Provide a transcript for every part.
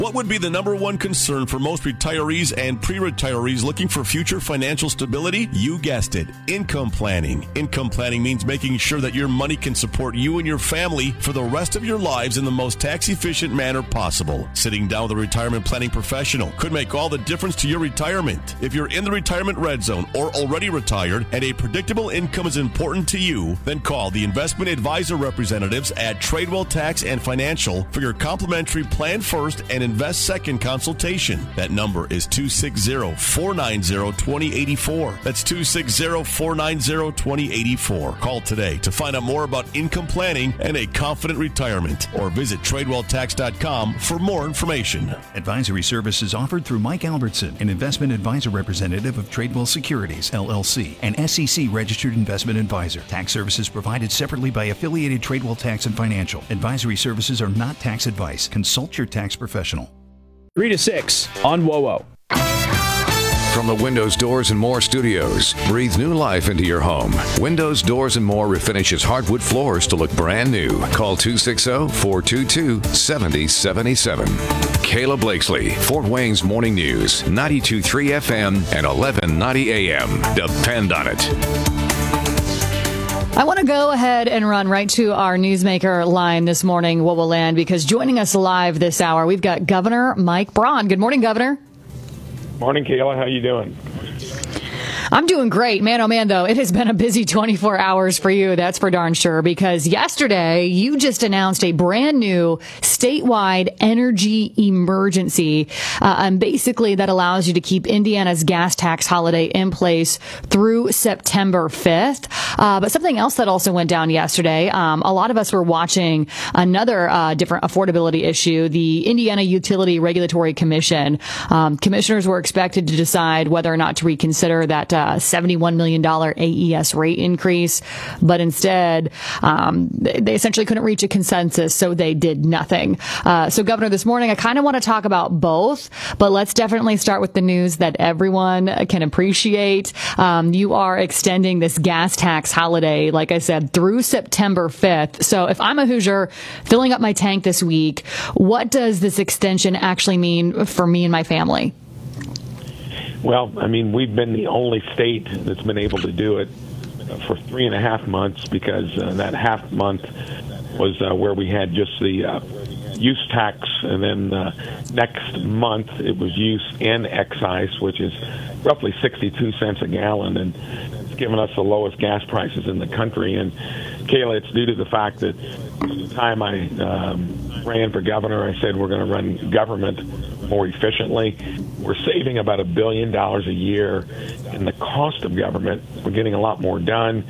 What would be the number one concern for most retirees and pre-retirees looking for future financial stability? You guessed it, income planning. Income planning means making sure that your money can support you and your family for the rest of your lives in the most tax-efficient manner possible. Sitting down with a retirement planning professional could make all the difference to your retirement. If you're in the retirement red zone or already retired and a predictable income is important to you, then call the investment advisor representatives at Tradewell Tax and Financial for your complimentary Plan First and Invest Second consultation. That number is 260-490-2084. That's 260-490-2084. Call today to find out more about income planning and a confident retirement, or visit TradewellTax.com for more information. Advisory services offered through Mike Albertson, an investment advisor representative of Tradewell Securities, LLC, an SEC-registered investment advisor. Tax services provided separately by affiliated Tradewell Tax and Financial. Advisory services are not tax advice. Consult your tax professional. 3 to 6 on WOWO. From the Windows, Doors, and More studios, breathe new life into your home. Windows, Doors, and More refinishes hardwood floors to look brand new. Call 260-422-7077. Kayla Blakesley, Fort Wayne's Morning News, 92.3 FM and 1190 AM. Depend on it. I want to go ahead and run right to our newsmaker line this morning, WOWO Land, because joining us live this hour, we've got Governor Mike Braun. Good morning, Governor. Morning, Kayla. How you doing? I'm doing great. Man, oh man, though, it has been a busy 24 hours for you. That's for darn sure, because yesterday you just announced a brand new statewide energy emergency. And basically that allows you to keep Indiana's gas tax holiday in place through September 5th. But something else that also went down yesterday, a lot of us were watching another different affordability issue, the Indiana Utility Regulatory Commission. Commissioners were expected to decide whether or not to reconsider that $71 million AES rate increase, but instead they essentially couldn't reach a consensus, so they did nothing. So, Governor, this morning I kind of want to talk about both, but let's definitely start with the news that everyone can appreciate. You are extending this gas tax holiday, like I said, through September 5th. So if I'm a Hoosier filling up my tank this week, what does this extension actually mean for me and my family? Well, I mean, we've been the only state that's been able to do it for 3.5 months, because that half month was where we had just the use tax, and then next month it was use and excise, which is roughly 62 cents a gallon, and it's given us the lowest gas prices in the country. And Kayla, it's due to the fact that the time I ran for governor, I said we're going to run government more efficiently. We're saving about $1 billion a year in the cost of government. We're getting a lot more done.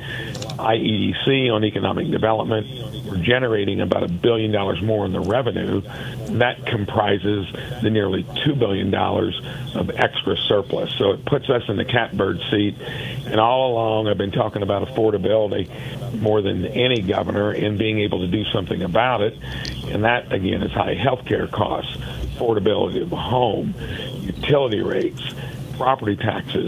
IEDC on economic development, we're generating about $1 billion more in the revenue. That comprises the nearly $2 billion of extra surplus. So it puts us in the catbird seat. And all along, I've been talking about affordability more than any governor and being able to do something about it. And that, again, is high health care costs, affordability of a home, utility rates, property taxes,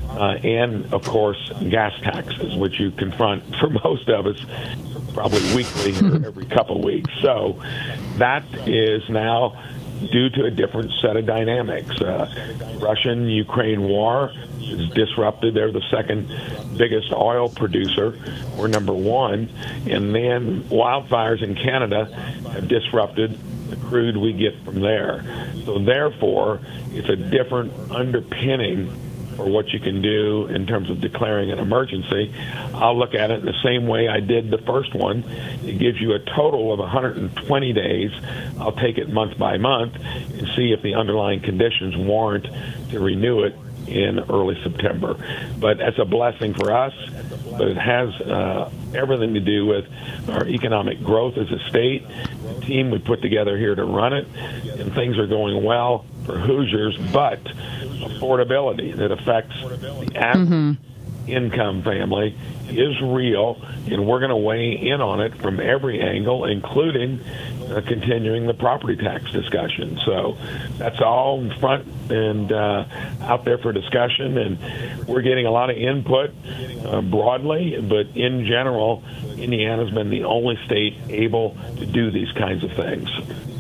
and, of course, gas taxes, which you confront for most of us probably weekly or every couple of weeks. So that is now due to a different set of dynamics. Russian-Ukraine war is disrupted. They're the second biggest oil producer. We're number one. And then wildfires in Canada have disrupted the crude we get from there. So therefore, it's a different underpinning for what you can do in terms of declaring an emergency. I'll look at it in the same way I did the first one. It gives you a total of 120 days. I'll take it month by month and see if the underlying conditions warrant to renew it in early September. But that's a blessing for us, but it has everything to do with our economic growth as a state, the team we put together here to run it, and things are going well for Hoosiers, but affordability that affects the average income family is real, and we're going to weigh in on it from every angle, including continuing the property tax discussion. So that's all in front and out there for discussion, and we're getting a lot of input broadly, but in general, Indiana's been the only state able to do these kinds of things.